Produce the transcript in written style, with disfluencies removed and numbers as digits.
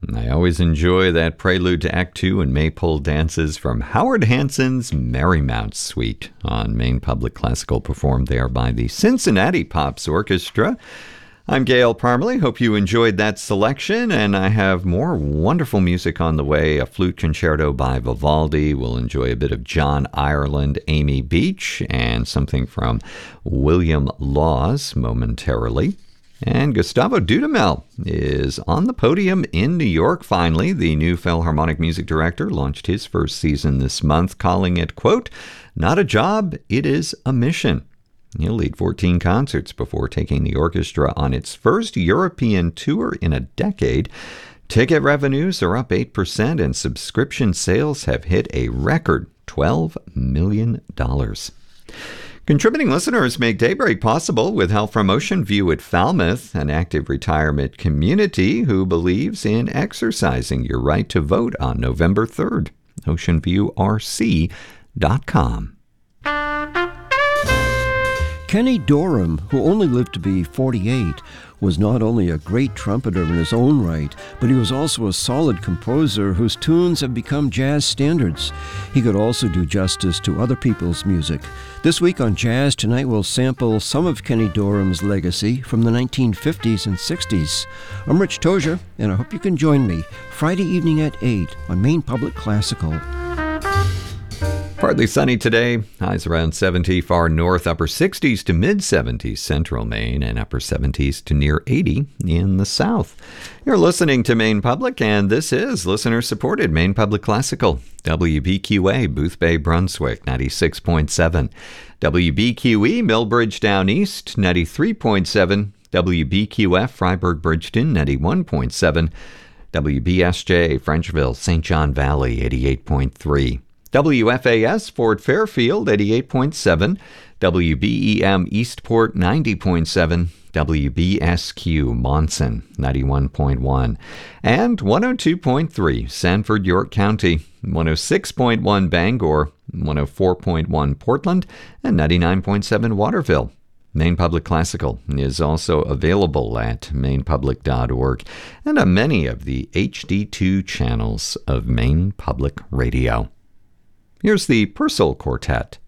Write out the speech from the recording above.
I always enjoy that prelude to Act 2 and Maypole dances from Howard Hanson's Marymount Suite on Maine Public Classical, performed there by the Cincinnati Pops Orchestra. I'm Gail Parmalee. Hope you enjoyed that selection, and I have more wonderful music on the way. A flute concerto by Vivaldi. We'll enjoy a bit of John Ireland, Amy Beach, and something from William Laws momentarily. And Gustavo Dudamel is on the podium in New York finally. The new Philharmonic music director launched his first season this month, calling it, quote, "Not a job, it is a mission." He'll lead 14 concerts before taking the orchestra on its first European tour in a decade. Ticket revenues are up 8%, and subscription sales have hit a record $12 million. Contributing listeners make Daybreak possible with help from Ocean View at Falmouth, an active retirement community who believes in exercising your right to vote on November 3rd. OceanViewRC.com. Kenny Dorham, who only lived to be 48, was not only a great trumpeter in his own right, but he was also a solid composer whose tunes have become jazz standards. He could also do justice to other people's music. This week on Jazz Tonight, we'll sample some of Kenny Dorham's legacy from the 1950s and 60s. I'm Rich Tozier, and I hope you can join me Friday evening at 8 on Maine Public Classical. Partly sunny today, highs around 70, far north, upper 60s to mid-70s central Maine, and upper 70s to near 80 in the south. You're listening to Maine Public, and this is listener-supported Maine Public Classical. WBQA, Boothbay, Brunswick, 96.7. WBQE, Millbridge Down East, 93.7. WBQF, Freiburg, Bridgeton, 91.7. WBSJ, Frenchville, St. John Valley, 88.3. WFAS, Fort Fairfield, 88.7, WBEM, Eastport, 90.7, WBSQ, Monson, 91.1, and 102.3, Sanford, York County, 106.1, Bangor, 104.1, Portland, and 99.7, Waterville. Maine Public Classical is also available at mainepublic.org and on many of the HD2 channels of Maine Public Radio. Here's the Purcell Quartet.